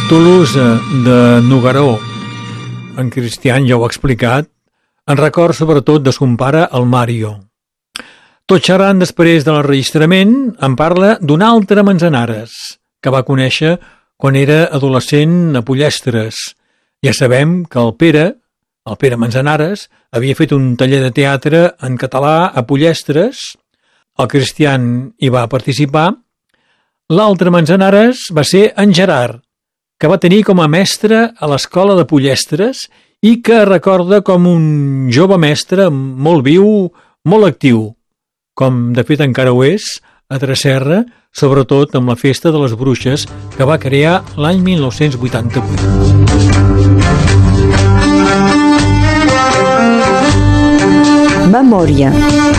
Tolosa de Nogueró, en Cristian ja ho ha explicat, en record sobretot de son pare, el Mario. Tot xerrant després de l'enregistrament, em parla d'un altre Manzanares, que va conèixer quan era adolescent a Pollestres. Ja sabem que el Pere Manzanares, havia fet un taller de teatre en català a Pollestres, el Cristian hi va participar. L'altre Manzanares va ser en Gerard, que va tenir com a mestre a l'escola de Pollestres i que recorda com un jove mestre molt viu, molt actiu, com de fet encara ho és a Tresserra, sobretot amb la festa de les bruixes que va crear l'any 1988. Memòria.